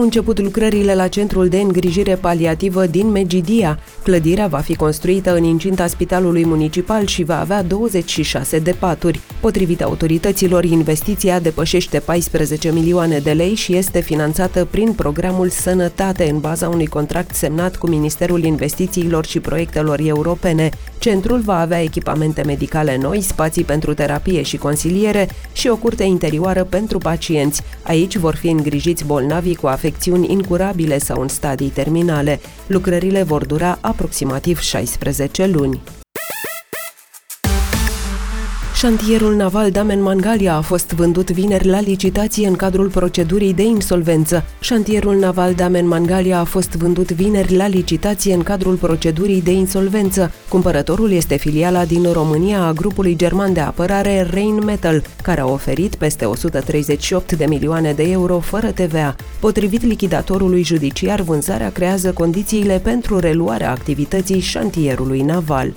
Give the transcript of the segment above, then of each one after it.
început lucrările la Centrul de Îngrijire Paliativă din Megidia. Clădirea va fi construită în incinta Spitalului Municipal și va avea 26 de paturi. Potrivit autorităților, investiția depășește 14 milioane de lei și este finanțată prin programul Sănătate în baza unui contract semnat cu Ministerul Investițiilor și Proiectelor Europene. Centrul va avea echipamente medicale noi, spații pentru terapie și consiliere și o curte interioară pentru pacienți. Aici vor fi îngrijiți bolnavii cu afecțiuni incurabile sau în stadii terminale. Lucrările vor dura aproximativ 16 luni. Șantierul naval Damen-Mangalia a fost vândut vineri la licitație în cadrul procedurii de insolvență. Șantierul naval Damen-Mangalia a fost vândut vineri la licitație în cadrul procedurii de insolvență. Cumpărătorul este filiala din România a grupului german de apărare Rheinmetall, care a oferit peste 138 de milioane de euro fără TVA. Potrivit lichidatorului judiciar, vânzarea creează condițiile pentru reluarea activității șantierului naval.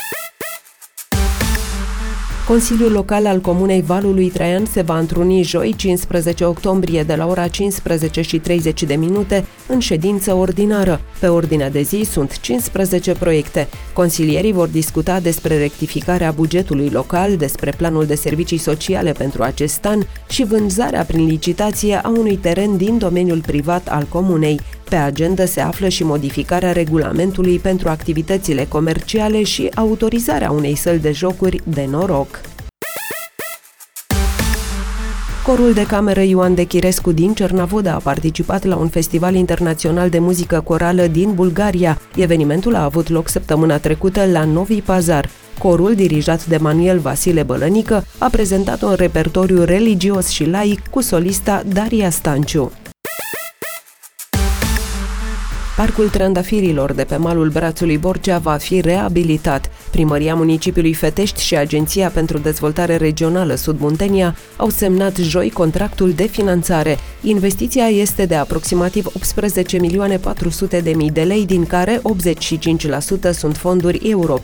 Consiliul Local al Comunei Valului Traian se va întruni joi, 15 octombrie, de la ora 15:30 în ședință ordinară. Pe ordinea de zi sunt 15 proiecte. Consilierii vor discuta despre rectificarea bugetului local, despre planul de servicii sociale pentru acest an și vânzarea prin licitație a unui teren din domeniul privat al comunei. Pe agendă se află și modificarea regulamentului pentru activitățile comerciale și autorizarea unei săli de jocuri de noroc. Corul de cameră Ioan Dechirescu din Cernavoda a participat la un festival internațional de muzică corală din Bulgaria. Evenimentul a avut loc săptămâna trecută la Novi Pazar. Corul, dirijat de Manuel Vasile Bălănică, a prezentat un repertoriu religios și laic cu solista Daria Stanciu. Parcul Trandafirilor de pe malul Brațului Borcea va fi reabilitat. Primăria municipiului Fetești și Agenția pentru Dezvoltare Regională Sud-Muntenia au semnat joi contractul de finanțare. Investiția este de aproximativ 18.400.000 de lei, din care 85% sunt fonduri europene.